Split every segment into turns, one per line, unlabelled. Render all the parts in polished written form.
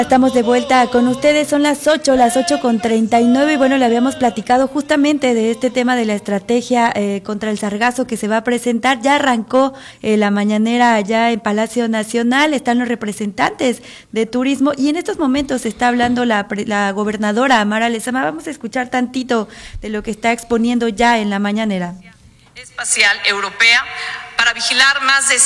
Estamos de vuelta con ustedes, son las 8:39 y bueno, le habíamos platicado justamente de este tema de la estrategia contra el sargazo que se va a presentar. Ya arrancó la mañanera allá en Palacio Nacional, están los representantes de turismo y en estos momentos está hablando la gobernadora Amara Lezama. Vamos a escuchar tantito de lo que está exponiendo ya en la mañanera.
Espacial Europea para vigilar más de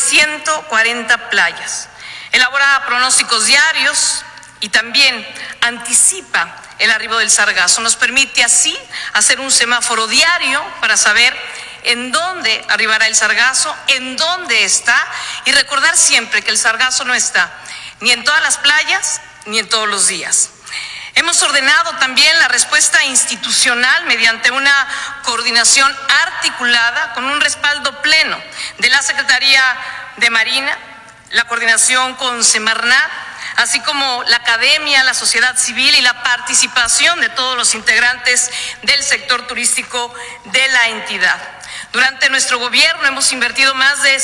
140 playas. Elabora pronósticos diarios y también anticipa el arribo del sargazo. Nos permite así hacer un semáforo diario para saber en dónde arribará el sargazo, en dónde está y recordar siempre que el sargazo no está ni en todas las playas ni en todos los días. Hemos ordenado también la respuesta institucional mediante una coordinación articulada con un respaldo pleno de la Secretaría de Marina, la coordinación con Semarnat, así como la academia, la sociedad civil y la participación de todos los integrantes del sector turístico de la entidad. Durante nuestro gobierno hemos invertido más de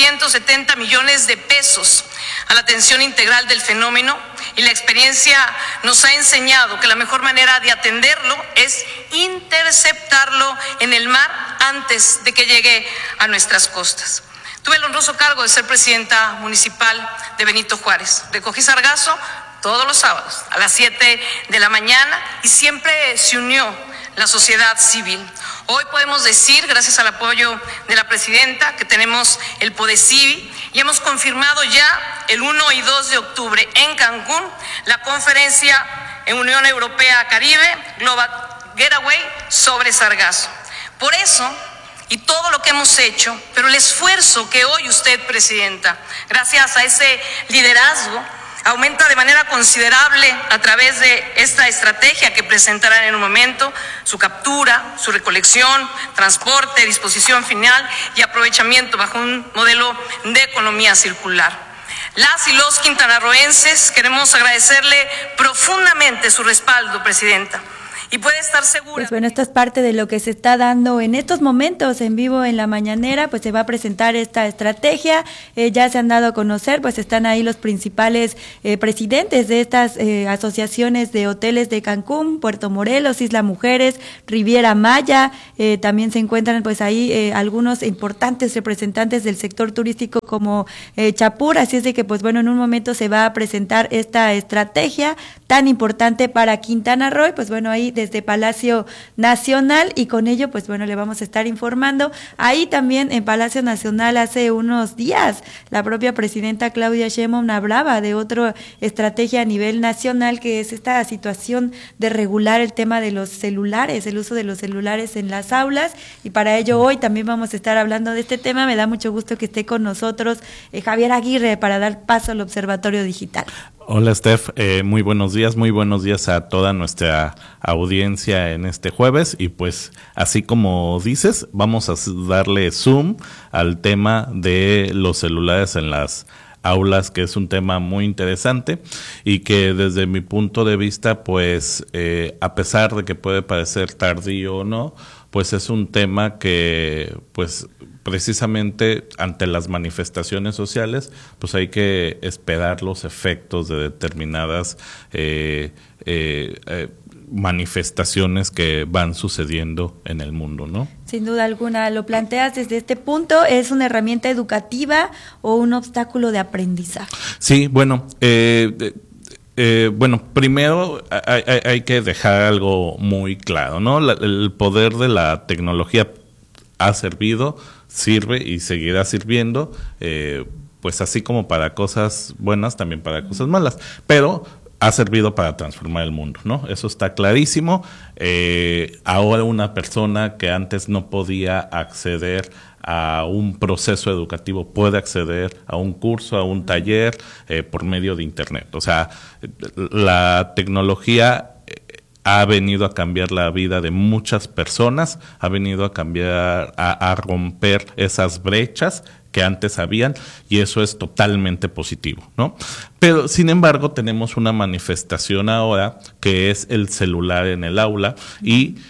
770 millones de pesos a la atención integral del fenómeno y la experiencia nos ha enseñado que la mejor manera de atenderlo es interceptarlo en el mar antes de que llegue a nuestras costas. Tuve el honroso cargo de ser presidenta municipal de Benito Juárez. Recogí sargazo todos los sábados a las 7 de la mañana y siempre se unió la sociedad civil. Hoy podemos decir, gracias al apoyo de la presidenta, que tenemos el PODECIVI y hemos confirmado ya el 1 y 2 de octubre en Cancún la conferencia en Unión Europea Caribe Global Getaway sobre sargazo. Por eso, y todo lo que hemos hecho, pero el esfuerzo que hoy usted, presidenta, gracias a ese liderazgo, aumenta de manera considerable a través de esta estrategia que presentarán en un momento, su captura, su recolección, transporte, disposición final y aprovechamiento bajo un modelo de economía circular. Las y los quintanarroenses queremos agradecerle profundamente su respaldo, presidenta. Y puede estar segura.
Pues bueno, esto es parte de lo que se está dando en estos momentos en vivo en la mañanera, pues se va a presentar esta estrategia, ya se han dado a conocer, pues están ahí los principales presidentes de estas asociaciones de hoteles de Cancún, Puerto Morelos, Isla Mujeres, Riviera Maya, también se encuentran pues ahí algunos importantes representantes del sector turístico como Chapur, así es de que pues bueno, en un momento se va a presentar esta estrategia tan importante para Quintana Roo, pues bueno, ahí desde Palacio Nacional y con ello pues bueno le vamos a estar informando. Ahí también en Palacio Nacional hace unos días la propia presidenta Claudia Sheinbaum hablaba de otra estrategia a nivel nacional que es esta situación de regular el tema de los celulares, el uso de los celulares en las aulas y para ello hoy también vamos a estar hablando de este tema. Me da mucho gusto que esté con nosotros Javier Aguirre para dar paso al Observatorio Digital.
Hola Steph, muy buenos días a toda nuestra audiencia en este jueves y pues así como dices, vamos a darle zoom al tema de los celulares en las aulas, que es un tema muy interesante y que desde mi punto de vista pues a pesar de que puede parecer tardío o no, pues es un tema que pues precisamente ante las manifestaciones sociales, pues hay que esperar los efectos de determinadas manifestaciones que van sucediendo en el mundo, ¿no?
Sin duda alguna, lo planteas desde este punto, ¿es una herramienta educativa o un obstáculo de aprendizaje? Sí,
bueno, primero hay que dejar algo muy claro, ¿no? El poder de la tecnología ha servido, sirve y seguirá sirviendo, pues así como para cosas buenas, también para cosas malas, pero ha servido para transformar el mundo, ¿no? Eso está clarísimo. Ahora una persona que antes no podía acceder a un proceso educativo puede acceder a un curso, a un taller por medio de Internet. O sea, la tecnología ha venido a cambiar la vida de muchas personas, ha venido a cambiar, a romper esas brechas que antes habían, y eso es totalmente positivo, ¿no? Pero, sin embargo, tenemos una manifestación ahora que es el celular en el aula, y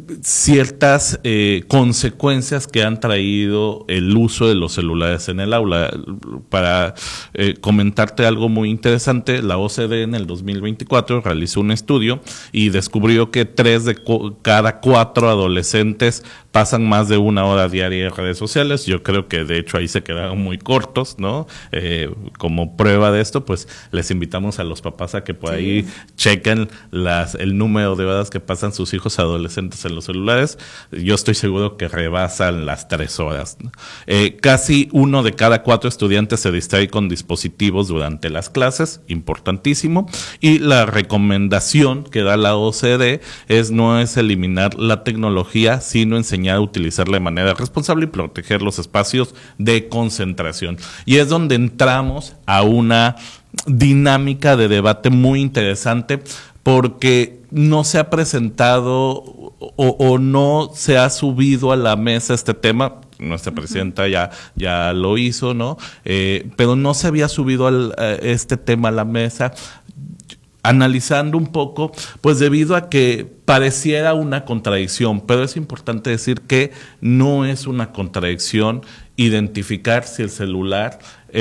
ciertas consecuencias que han traído el uso de los celulares en el aula. Para comentarte algo muy interesante, la OCDE en el 2024 realizó un estudio y descubrió que 3 de cada 4 adolescentes pasan más de 1 hora diaria en redes sociales. Yo creo que de hecho ahí se quedaron muy cortos, ¿no? Como prueba de esto, pues les invitamos a los papás a que por ahí chequen el número de horas que pasan sus hijos adolescentes en los celulares. Yo estoy seguro que rebasan las 3 horas, ¿no? Casi 1 de cada 4 estudiantes se distrae con dispositivos durante las clases, importantísimo. Y la recomendación que da la OCDE no es eliminar la tecnología, sino enseñar a utilizarla de manera responsable y proteger los espacios de concentración. Y es donde entramos a una dinámica de debate muy interesante, porque no se ha presentado o no se ha subido a la mesa este tema. Nuestra presidenta ya lo hizo, ¿no? Pero no se había subido este tema a la mesa. Analizando un poco, pues debido a que pareciera una contradicción, pero es importante decir que no es una contradicción identificar si el celular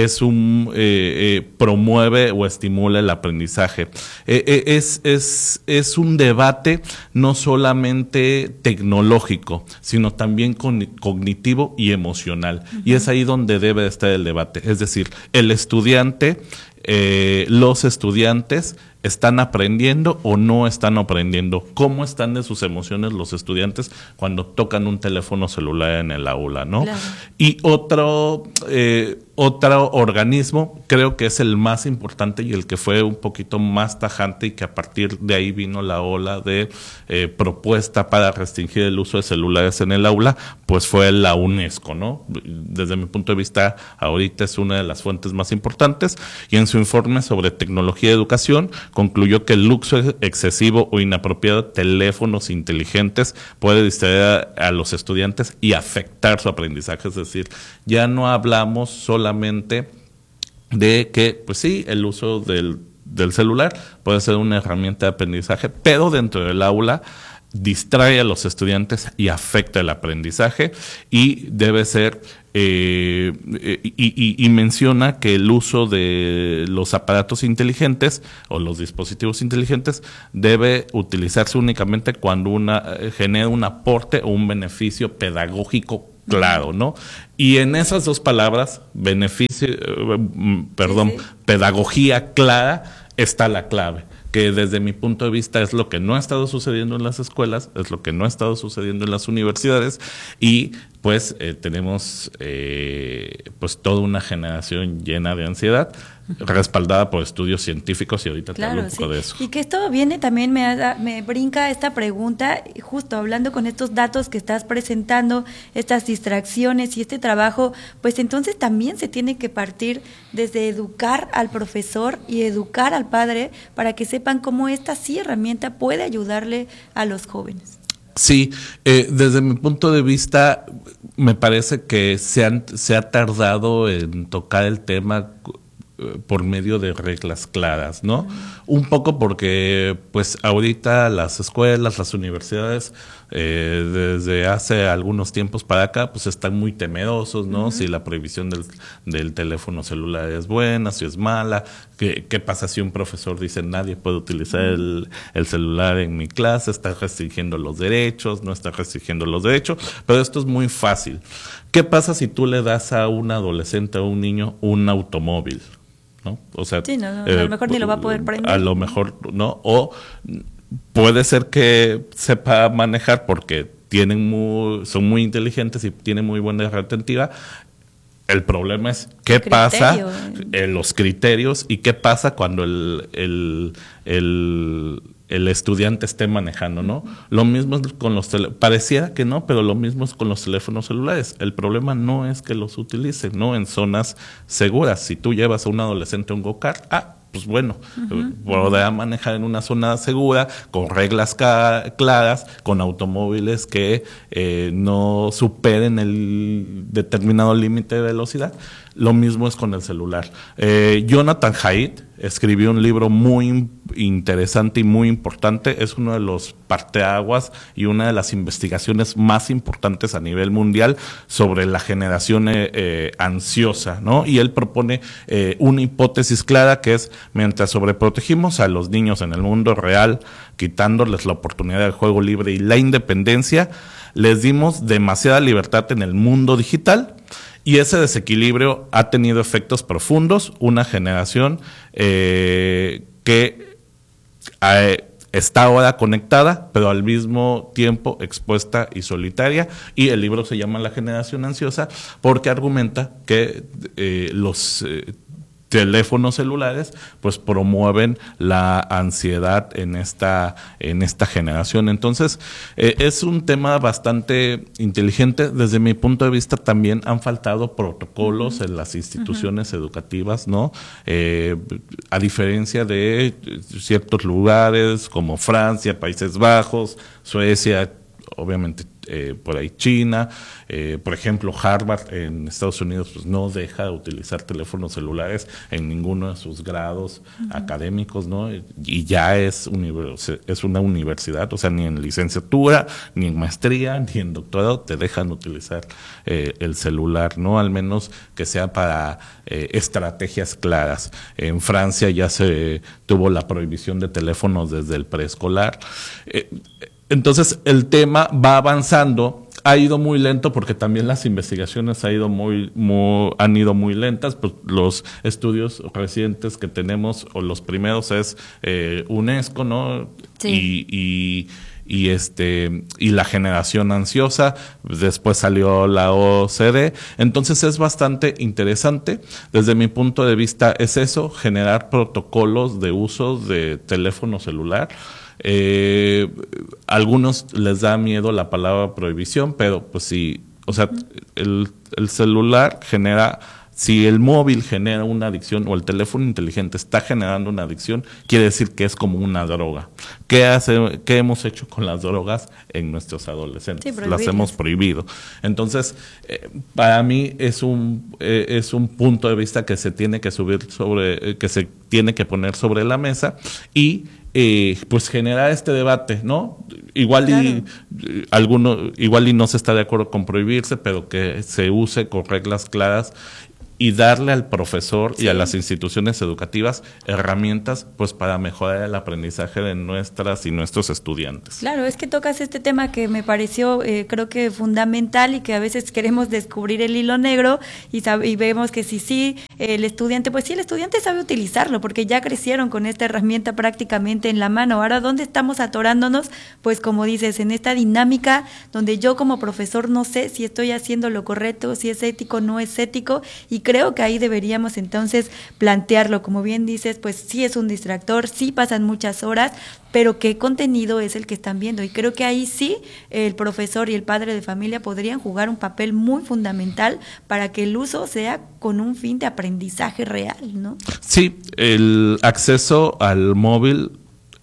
promueve o estimula el aprendizaje. Es un debate no solamente tecnológico, sino también cognitivo y emocional. Y es ahí donde debe estar el debate. Es decir, el estudiante, los estudiantes ¿están aprendiendo o no están aprendiendo? ¿Cómo están de sus emociones los estudiantes cuando tocan un teléfono celular en el aula, ¿no? Claro. Y otro organismo, creo que es el más importante y el que fue un poquito más tajante, y que a partir de ahí vino la ola de propuesta para restringir el uso de celulares en el aula, pues fue la UNESCO, ¿no? Desde mi punto de vista, ahorita es una de las fuentes más importantes, y en su informe sobre tecnología y educación concluyó que el uso excesivo o inapropiado de teléfonos inteligentes puede distraer a los estudiantes y afectar su aprendizaje. Es decir, ya no hablamos solamente de que, pues sí, el uso del celular puede ser una herramienta de aprendizaje, pero dentro del aula distrae a los estudiantes y afecta el aprendizaje, y debe ser y menciona que el uso de los aparatos inteligentes o los dispositivos inteligentes debe utilizarse únicamente cuando genera un aporte o un beneficio pedagógico claro, ¿no? Y en esas dos palabras, pedagogía clara, está la clave, que desde mi punto de vista es lo que no ha estado sucediendo en las escuelas, es lo que no ha estado sucediendo en las universidades, y pues tenemos pues toda una generación llena de ansiedad, respaldada por estudios científicos, y ahorita te hablo un poco de eso.
Y que esto viene también, me brinca esta pregunta, justo hablando con estos datos que estás presentando, estas distracciones y este trabajo, pues entonces también se tiene que partir desde educar al profesor y educar al padre para que sepan cómo esta herramienta puede ayudarle a los jóvenes.
Sí, desde mi punto de vista, me parece que se ha tardado en tocar el tema por medio de reglas claras, ¿no? Un poco porque, pues, ahorita las escuelas, las universidades, desde hace algunos tiempos para acá, pues están muy temerosos, ¿no? Si la prohibición del teléfono celular es buena, si es mala, ¿qué pasa si un profesor dice nadie puede utilizar el celular en mi clase? ¿Está restringiendo los derechos? ¿No está restringiendo los derechos? Pero esto es muy fácil. ¿Qué pasa si tú le das a un adolescente o un niño un automóvil? ¿No? O sea,
sí, a lo mejor ni lo va a poder prender.
A lo mejor, ¿no? O puede ser que sepa manejar porque son muy inteligentes y tienen muy buena retentiva. El problema es qué pasa, los criterios, y qué pasa cuando el estudiante esté manejando, ¿no? Lo mismo es con pareciera que no, pero lo mismo es con los teléfonos celulares. El problema no es que los utilicen, ¿no? En zonas seguras. Si tú llevas a un adolescente a un go-kart, pues bueno, podrá manejar en una zona segura, con reglas claras, con automóviles que no superen el determinado límite de velocidad. lo mismo es con el celular. Jonathan Haidt escribió un libro muy interesante y muy importante. Es uno de los parteaguas y una de las investigaciones más importantes a nivel mundial sobre la generación ansiosa, ¿no? Y él propone una hipótesis clara, que es: mientras sobreprotegimos a los niños en el mundo real, quitándoles la oportunidad del juego libre y la independencia, les dimos demasiada libertad en el mundo digital. Y ese desequilibrio ha tenido efectos profundos. Una generación que está ahora conectada, pero al mismo tiempo expuesta y solitaria. Y el libro se llama La generación ansiosa porque argumenta que los teléfonos celulares pues promueven la ansiedad en esta generación. Entonces es un tema bastante inteligente. Desde mi punto de vista también han faltado protocolos en las instituciones educativas, ¿no? A diferencia de ciertos lugares como Francia, Países Bajos, Suecia, obviamente por ahí China, por ejemplo Harvard en Estados Unidos pues no deja de utilizar teléfonos celulares en ninguno de sus grados académicos, ¿no? Y ya es una universidad, o sea, ni en licenciatura, ni en maestría, ni en doctorado te dejan utilizar el celular, ¿no? Al menos que sea para estrategias claras. En Francia ya se tuvo la prohibición de teléfonos desde el preescolar. Entonces el tema va avanzando, ha ido muy lento porque también las investigaciones han ido muy lentas. Pues los estudios recientes que tenemos, o los primeros, es UNESCO, ¿no? Sí. Y la generación ansiosa, después salió la OCDE. Entonces es bastante interesante. Desde mi punto de vista es eso, generar protocolos de uso de teléfono celular. Algunos les da miedo la palabra prohibición, pero pues sí, o sea, el celular genera, si el móvil genera una adicción o el teléfono inteligente está generando una adicción, quiere decir que es como una droga. ¿Qué hemos hecho con las drogas en nuestros adolescentes? Sí, las hemos prohibido. Entonces, para mí es un punto de vista que se tiene que que se tiene que poner sobre la mesa y pues generar este debate, ¿no? Igual y no se está de acuerdo con prohibirse, pero que se use con reglas claras y darle al profesor y a las instituciones educativas herramientas pues para mejorar el aprendizaje de nuestras y nuestros estudiantes.
Claro, es que tocas este tema que me pareció creo que fundamental y que a veces queremos descubrir el hilo negro y vemos que el estudiante sabe utilizarlo porque ya crecieron con esta herramienta prácticamente en la mano. Ahora, ¿dónde estamos atorándonos? Pues como dices, en esta dinámica donde yo como profesor no sé si estoy haciendo lo correcto, si es ético o no es ético, y creo que ahí deberíamos entonces plantearlo. Como bien dices, pues sí es un distractor, sí pasan muchas horas, pero ¿qué contenido es el que están viendo? Y creo que ahí sí el profesor y el padre de familia podrían jugar un papel muy fundamental para que el uso sea con un fin de aprendizaje real, ¿no? Sí,
el acceso al móvil,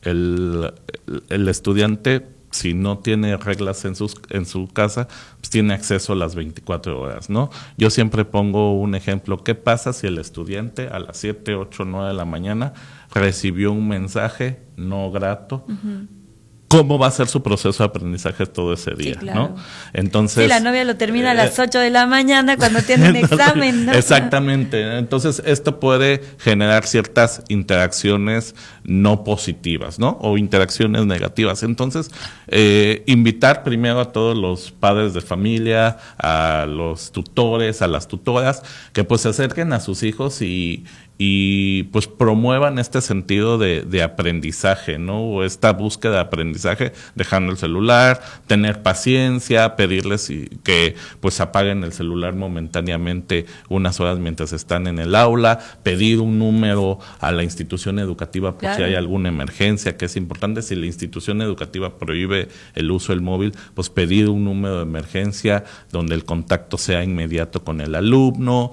el estudiante, si no tiene reglas en su casa, pues tiene acceso a las 24 horas, ¿no? Yo siempre pongo un ejemplo. ¿Qué pasa si el estudiante a las 7, 8, 9 de la mañana recibió un mensaje no grato? ¿Cómo va a ser su proceso de aprendizaje todo ese día? Sí, claro. ¿No? Entonces,
la novia lo termina a las 8 de la mañana cuando tiene un examen, ¿no?
Exactamente. Entonces, esto puede generar ciertas interacciones no positivas, ¿no? O interacciones negativas. Entonces, invitar primero a todos los padres de familia, a los tutores, a las tutoras, que pues se acerquen a sus hijos y pues promuevan este sentido de aprendizaje, ¿no? O esta búsqueda de aprendizaje, dejando el celular, tener paciencia, pedirles que pues apaguen el celular momentáneamente unas horas mientras están en el aula, pedir un número a la institución educativa por si hay alguna emergencia, que es importante. Si la institución educativa prohíbe el uso del móvil, pues pedir un número de emergencia donde el contacto sea inmediato con el alumno,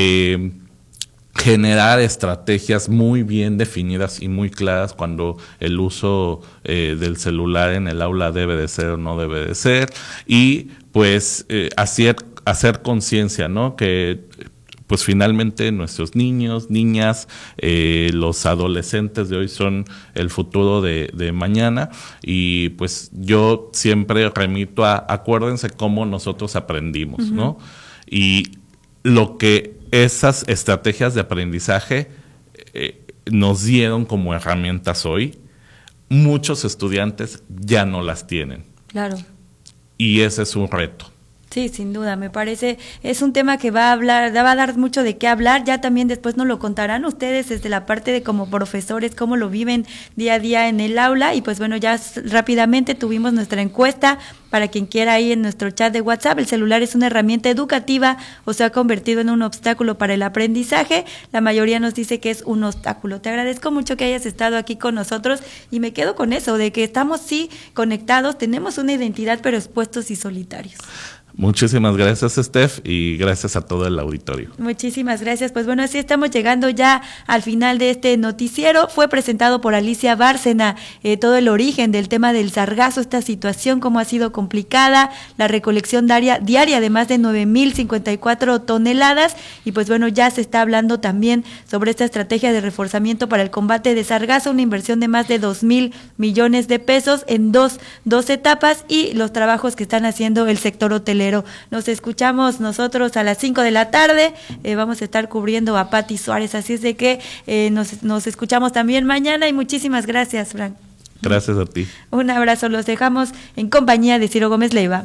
generar estrategias muy bien definidas y muy claras cuando el uso del celular en el aula debe de ser o no debe de ser, y pues hacer conciencia, ¿no? Que pues finalmente nuestros niños, niñas, los adolescentes de hoy son el futuro de mañana, y pues yo siempre remito a acuérdense cómo nosotros aprendimos, ¿no? Y lo que esas estrategias de aprendizaje nos dieron como herramientas hoy, muchos estudiantes ya no las tienen.
Claro.
Y ese es un reto.
Sí, sin duda, me parece, es un tema que va a dar mucho de qué hablar, ya también después nos lo contarán ustedes desde la parte de como profesores, cómo lo viven día a día en el aula, y pues bueno, ya rápidamente tuvimos nuestra encuesta para quien quiera ahí en nuestro chat de WhatsApp. El celular es una herramienta educativa o se ha convertido en un obstáculo para el aprendizaje. La mayoría nos dice que es un obstáculo. Te agradezco mucho que hayas estado aquí con nosotros y me quedo con eso, de que estamos sí conectados, tenemos una identidad pero expuestos y solitarios.
Muchísimas gracias, Steph, y gracias a todo el auditorio.
Muchísimas gracias. Pues bueno, así estamos llegando ya al final de este noticiero. Fue presentado por Alicia Bárcena todo el origen del tema del sargazo, esta situación, cómo ha sido complicada, la recolección diaria de más de 9,054 toneladas, y pues bueno, ya se está hablando también sobre esta estrategia de reforzamiento para el combate de sargazo, una inversión de más de 2,000 millones de pesos en dos etapas, y los trabajos que están haciendo el sector hotelero. Nos escuchamos nosotros a las 5 de la tarde, vamos a estar cubriendo a Pati Suárez, así es de que nos escuchamos también mañana, y muchísimas gracias, Frank.
Gracias a ti.
Un abrazo, los dejamos en compañía de Ciro Gómez Leiva.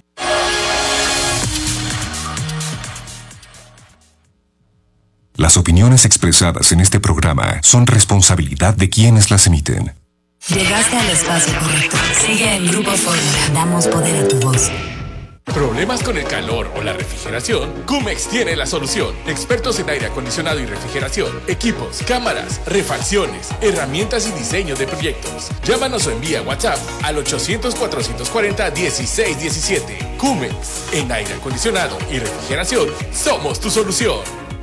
Las opiniones expresadas en este programa son responsabilidad de quienes las emiten.
Llegaste al espacio correcto. Sigue en Grupo Fórmula. Damos poder a tu voz.
¿Problemas con el calor o la refrigeración? Cumex tiene la solución. Expertos en aire acondicionado y refrigeración, equipos, cámaras, refacciones, herramientas y diseño de proyectos. Llámanos o envía WhatsApp al 800-440-1617. Cumex, en aire acondicionado y refrigeración, somos tu solución.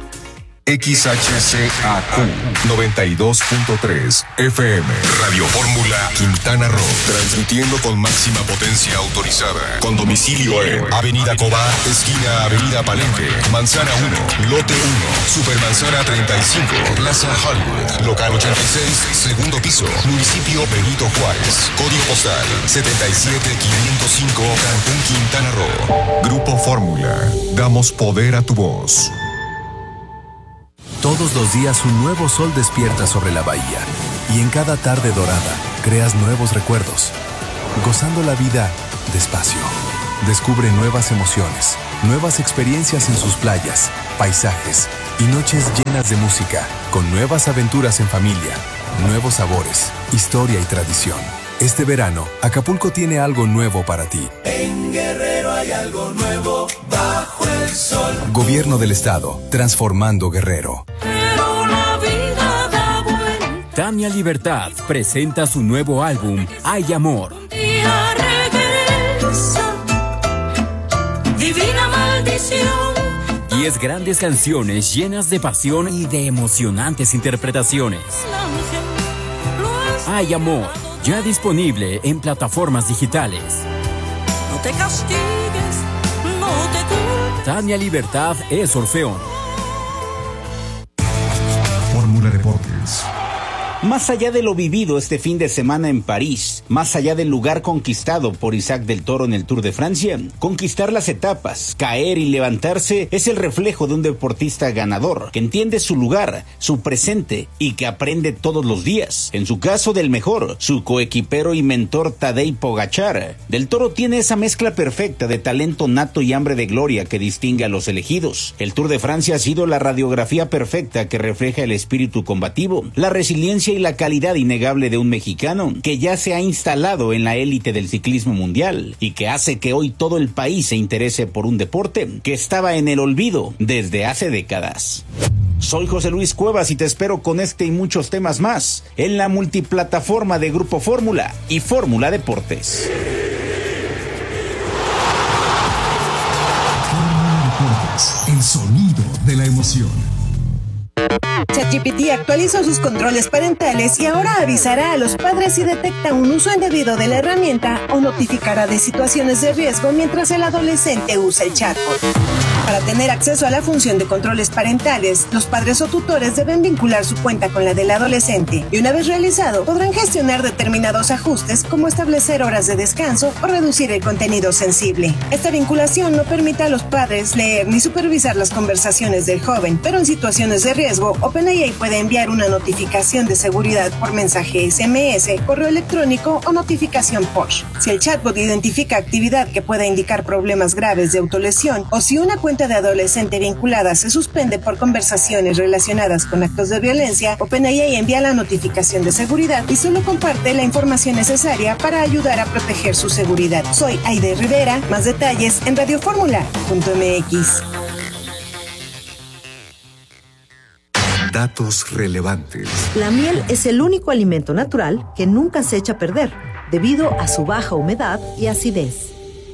XHCAQ 92.3 FM Radio Fórmula Quintana Roo, transmitiendo con máxima potencia autorizada, con domicilio en Avenida Cobá, esquina Avenida Palenque, Manzana 1, Lote 1, Supermanzana 35, Plaza Hollywood, local 86, segundo piso, municipio Benito Juárez, código postal 77505, Cancún, Quintana Roo. Grupo Fórmula, damos poder a tu voz.
Todos los días un nuevo sol despierta sobre la bahía, y en cada tarde dorada creas nuevos recuerdos, gozando la vida despacio. Descubre nuevas emociones, nuevas experiencias en sus playas, paisajes y noches llenas de música, con nuevas aventuras en familia, nuevos sabores, historia y tradición. Este verano, Acapulco tiene algo nuevo para ti.
En Guerrero hay algo nuevo bajo el sol.
Gobierno del Estado, transformando Guerrero.
Pero la vida da vuelta.
Tania Libertad presenta su nuevo álbum, Hay Amor.
Día regresa, divina maldición.
10 grandes canciones llenas de pasión y de emocionantes interpretaciones. Hay Amor, ya disponible en plataformas digitales.
No te castigues, no te culpes.
Tania Libertad es Orfeón.
Fórmula Deportes.
Más allá de lo vivido este fin de semana en París, más allá del lugar conquistado por Isaac del Toro en el Tour de Francia, conquistar las etapas, caer y levantarse es el reflejo de un deportista ganador, que entiende su lugar, su presente y que aprende todos los días. En su caso, del mejor, su coequipero y mentor Tadej Pogačar. Del Toro tiene esa mezcla perfecta de talento nato y hambre de gloria que distingue a los elegidos. El Tour de Francia ha sido la radiografía perfecta que refleja el espíritu combativo, la resiliencia y la calidad innegable de un mexicano que ya se ha instalado en la élite del ciclismo mundial y que hace que hoy todo el país se interese por un deporte que estaba en el olvido desde hace décadas. Soy José Luis Cuevas y te espero con este y muchos temas más en la multiplataforma de Grupo Fórmula y Fórmula Deportes.
Fórmula Deportes, el sonido de la emoción.
ChatGPT actualizó sus controles parentales y ahora avisará a los padres si detecta un uso indebido de la herramienta o notificará de situaciones de riesgo mientras el adolescente usa el chatbot. Para tener acceso a la función de controles parentales, los padres o tutores deben vincular su cuenta con la del adolescente y una vez realizado, podrán gestionar determinados ajustes como establecer horas de descanso o reducir el contenido sensible. Esta vinculación no permite a los padres leer ni supervisar las conversaciones del joven, pero en situaciones de riesgo, OpenAI puede enviar una notificación de seguridad por mensaje SMS, correo electrónico o notificación push. Si el chatbot identifica actividad que pueda indicar problemas graves de autolesión o si una cuenta de adolescente vinculada se suspende por conversaciones relacionadas con actos de violencia, OpenAI envía la notificación de seguridad y solo comparte la información necesaria para ayudar a proteger su seguridad. Soy Aide Rivera, más detalles en radioformula.mx.
Datos relevantes.
La miel es el único alimento natural que nunca se echa a perder, debido a su baja humedad y acidez.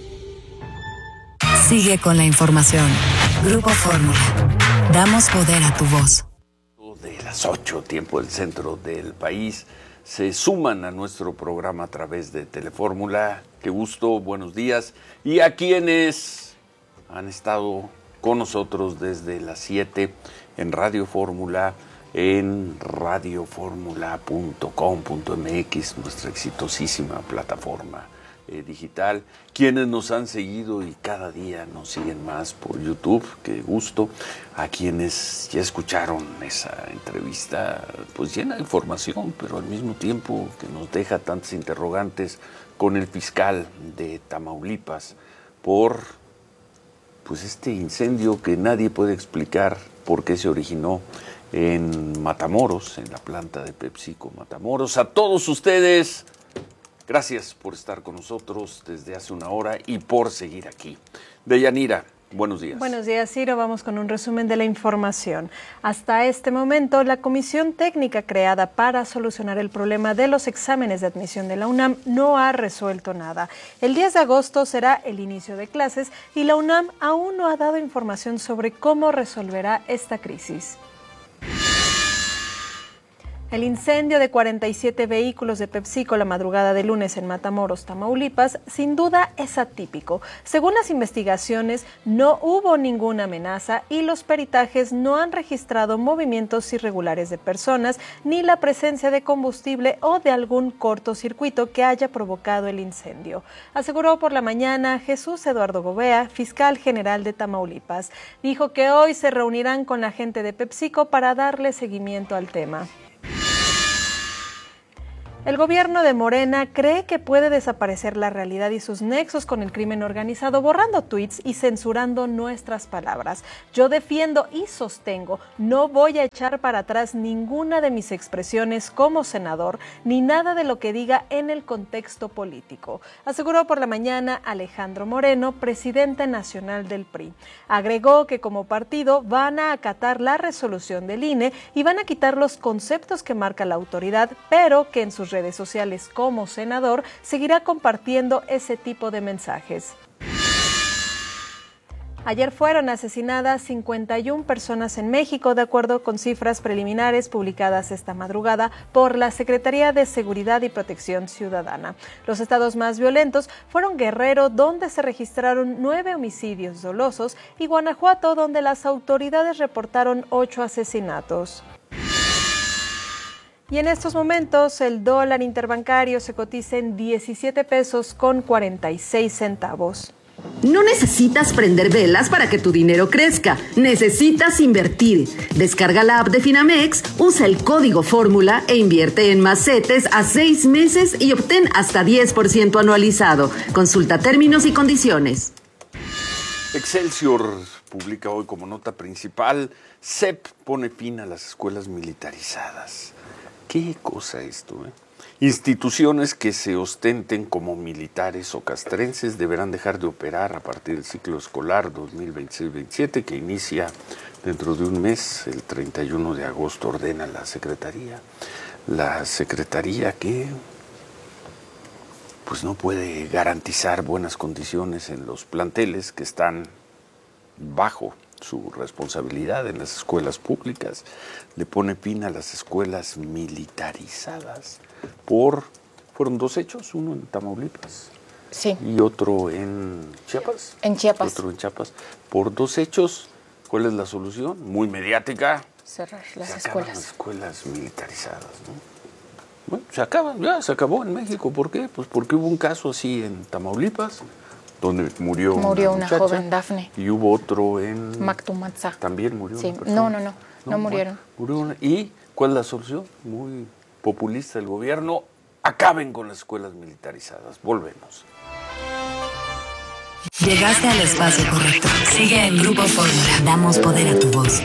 Sigue con la información. Grupo Fórmula. Damos poder a tu voz.
De las 8, tiempo del centro del país, se suman a nuestro programa a través de Telefórmula. Qué gusto, buenos días. Y a quienes han estado con nosotros desde las 7 en Radio Fórmula, en radioformula.com.mx, nuestra exitosísima plataforma digital, quienes nos han seguido y cada día nos siguen más por YouTube, qué gusto, a quienes ya escucharon esa entrevista, pues llena de información, pero al mismo tiempo que nos deja tantas interrogantes con el fiscal de Tamaulipas por pues este incendio que nadie puede explicar por qué se originó en Matamoros, en la planta de PepsiCo Matamoros. A todos ustedes, gracias por estar con nosotros desde hace una hora y por seguir aquí. Deyanira, buenos días.
Buenos días, Ciro. Vamos con un resumen de la información. Hasta este momento, la comisión técnica creada para solucionar el problema de los exámenes de admisión de la UNAM no ha resuelto nada. El 10 de agosto será el inicio de clases y la UNAM aún no ha dado información sobre cómo resolverá esta crisis. El incendio de 47 vehículos de PepsiCo la madrugada de lunes en Matamoros, Tamaulipas, sin duda es atípico. Según las investigaciones, no hubo ninguna amenaza y los peritajes no han registrado movimientos irregulares de personas ni la presencia de combustible o de algún cortocircuito que haya provocado el incendio. Aseguró por la mañana Jesús Eduardo Gobea, fiscal general de Tamaulipas. Dijo que hoy se reunirán con la gente de PepsiCo para darle seguimiento al tema. El gobierno de Morena cree que puede desaparecer la realidad y sus nexos con el crimen organizado, borrando tuits y censurando nuestras palabras. Yo defiendo y sostengo, no voy a echar para atrás ninguna de mis expresiones como senador, ni nada de lo que diga en el contexto político, aseguró por la mañana Alejandro Moreno, presidente nacional del PRI. Agregó que como partido van a acatar la resolución del INE y van a quitar los conceptos que marca la autoridad, pero que en sus redes sociales como senador seguirá compartiendo ese tipo de mensajes. Ayer fueron asesinadas 51 personas en México, de acuerdo con cifras preliminares publicadas esta madrugada por la Secretaría de Seguridad y Protección Ciudadana. Los estados más violentos fueron Guerrero, donde se registraron 9 homicidios dolosos, y Guanajuato, donde las autoridades reportaron 8 asesinatos. Y en estos momentos el dólar interbancario se cotiza en 17 pesos con 46 centavos.
No necesitas prender velas para que tu dinero crezca, necesitas invertir. Descarga la app de Finamex, usa el código Fórmula e invierte en más CETES a 6 meses y obtén hasta 10% anualizado. Consulta términos y condiciones.
Excelsior publica hoy como nota principal, CEP pone fin a las escuelas militarizadas. ¿Qué cosa esto? Instituciones que se ostenten como militares o castrenses deberán dejar de operar a partir del ciclo escolar 2026-27, que inicia dentro de un mes, el 31 de agosto, ordena la Secretaría. La Secretaría que pues no puede garantizar buenas condiciones en los planteles que están bajo su responsabilidad en las escuelas públicas, le pone fin a las escuelas militarizadas fueron 2 hechos, uno en Tamaulipas.
Sí.
Y otro en Chiapas.
En Chiapas.
Otro en Chiapas. Por 2 hechos, ¿cuál es la solución? Muy mediática.
Cerrar las
se
escuelas.
Las escuelas militarizadas, ¿no? Bueno, se acabó en México. ¿Por qué? Pues porque hubo un caso así en Tamaulipas, donde murió una
joven, Dafne.
Y hubo otro en
Mactumatzá.
También murió
una
persona.
No murieron.
¿Y cuál es la solución? Muy populista el gobierno. Acaben con las escuelas militarizadas. Volvemos.
Llegaste al espacio correcto. Sigue en Grupo Fórmula. Damos poder a tu voz.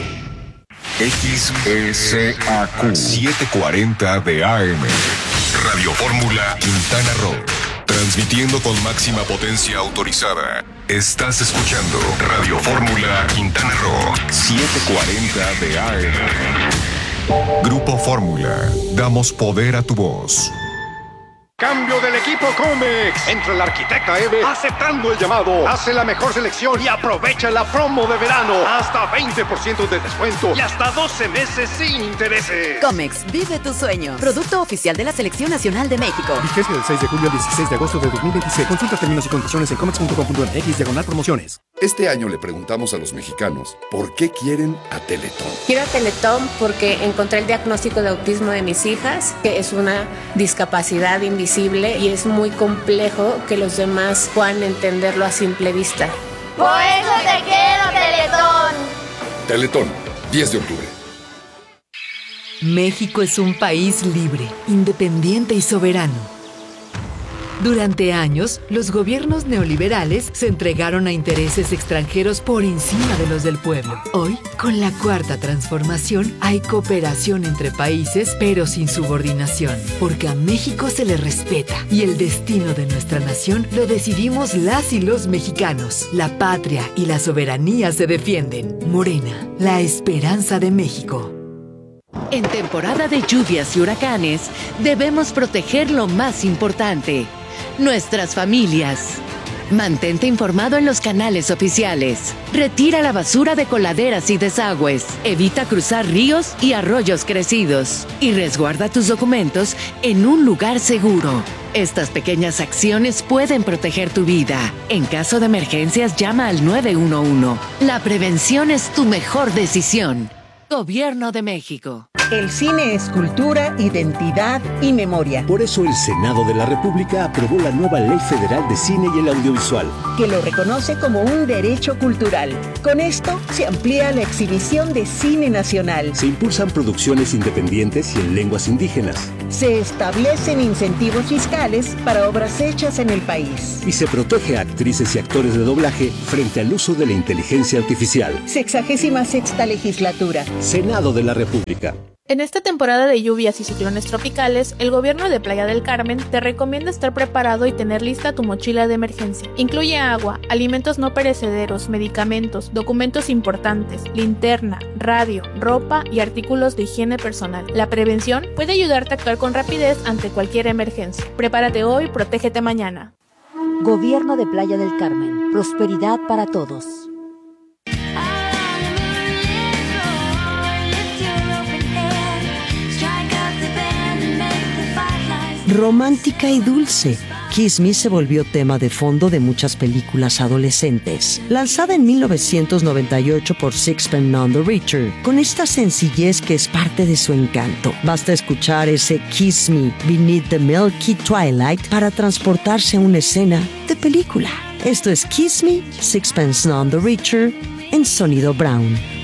XESAQ 740 de AM. Radio Fórmula Quintana Roo. Transmitiendo con máxima potencia autorizada. Estás escuchando Radio Fórmula Quintana Roo 740 de AM. Grupo Fórmula. Damos poder a tu voz.
Cambio del equipo Comex. Entra la arquitecta Eve aceptando el llamado. Hace la mejor selección y aprovecha la promo de verano. Hasta 20% de descuento y hasta 12 meses sin intereses.
Comex, vive tu sueño. Producto oficial de la Selección Nacional de México.
Vigencia del 6 de julio al 16 de agosto de 2026. Consulta términos y condiciones en comex.com.mx/promociones.
Este año le preguntamos a los mexicanos por qué quieren a Teletón.
Quiero a Teletón porque encontré el diagnóstico de autismo de mis hijas, que es una discapacidad invisible y es muy complejo que los demás puedan entenderlo a simple vista.
¡Por eso te quiero, Teletón!
Teletón, 10 de octubre.
México es un país libre, independiente y soberano. Durante años, los gobiernos neoliberales se entregaron a intereses extranjeros por encima de los del pueblo. Hoy, con la Cuarta Transformación, hay cooperación entre países, pero sin subordinación, porque a México se le respeta y el destino de nuestra nación lo decidimos las y los mexicanos. La patria y la soberanía se defienden. Morena, la esperanza de México.
En temporada de lluvias y huracanes, debemos proteger lo más importante: nuestras familias. Mantente informado en los canales oficiales. Retira la basura de coladeras y desagües. Evita cruzar ríos y arroyos crecidos. Y resguarda tus documentos en un lugar seguro. Estas pequeñas acciones pueden proteger tu vida. En caso de emergencias, llama al 911. La prevención es tu mejor decisión. Gobierno de México.
El cine es cultura, identidad y memoria.
Por eso el Senado de la República aprobó la nueva Ley Federal de Cine y el Audiovisual,
que lo reconoce como un derecho cultural. Con esto se amplía la exhibición de cine nacional.
Se impulsan producciones independientes y en lenguas indígenas.
Se establecen incentivos fiscales para obras hechas en el país.
Y se protege a actrices y actores de doblaje frente al uso de la inteligencia artificial.
66ª legislatura.
Senado de la República.
En esta temporada de lluvias y ciclones tropicales, el gobierno de Playa del Carmen te recomienda estar preparado y tener lista tu mochila de emergencia. Incluye agua, alimentos no perecederos, medicamentos, documentos importantes, linterna, radio, ropa y artículos de higiene personal. La prevención puede ayudarte a actuar con rapidez ante cualquier emergencia. Prepárate hoy, protégete mañana.
Gobierno de Playa del Carmen. Prosperidad para todos. Romántica y dulce, Kiss Me se volvió tema de fondo de muchas películas adolescentes. Lanzada en 1998 por Sixpence None the Richer, con esta sencillez que es parte de su encanto. Basta escuchar ese Kiss Me Beneath the Milky Twilight para transportarse a una escena de película. Esto es Kiss Me, Sixpence None the Richer, en sonido Brown.